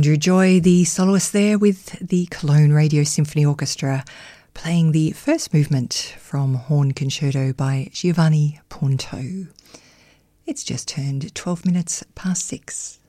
Andrew Joy, the soloist there with the Cologne Radio Symphony Orchestra, playing the first movement from Horn Concerto by Giovanni Ponto. It's just turned 12 minutes past 6.